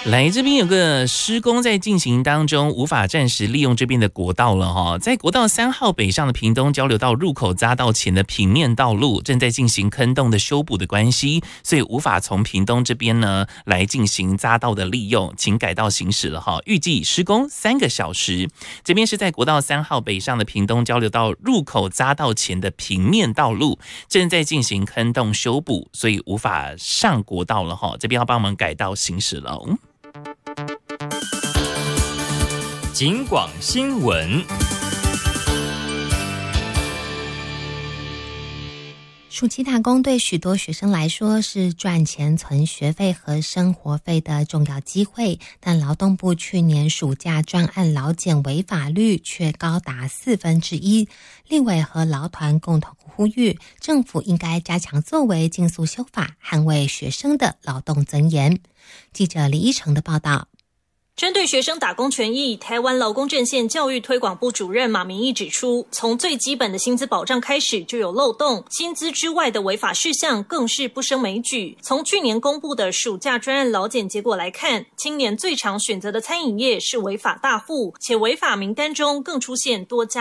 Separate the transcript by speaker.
Speaker 1: 来这边有个施工在进行当中，无法暂时利用这边的国道了哈。在国道3号北上的屏东交流道入口匝道前的平面道路正在进行坑洞的修补的关系，所以无法从屏东这边呢来进行匝道的利用，请改道行驶了哈。预计施工3个小时。这边是在国道3号北上的屏东交流道入口匝道前的平面道路正在进行坑洞修补，所以无法上国道了哈。这边要帮我们改道行驶了。
Speaker 2: 警广新闻。
Speaker 3: 暑期打工对许多学生来说是赚钱存学费和生活费的重要机会，但劳动部去年暑假专案劳检违法率却高达1/4。立委和劳团共同呼吁，政府应该加强作为，尽速修法，捍卫学生的劳动尊严。记者李依成的报道。
Speaker 4: 针对学生打工权益，台湾劳工阵线教育推广部主任马明义指出，从最基本的薪资保障开始就有漏洞，薪资之外的违法事项更是不胜枚举。从去年公布的暑假专案劳检结果来看，青年最常选择的餐饮业是违法大户，且违法名单中更出现多家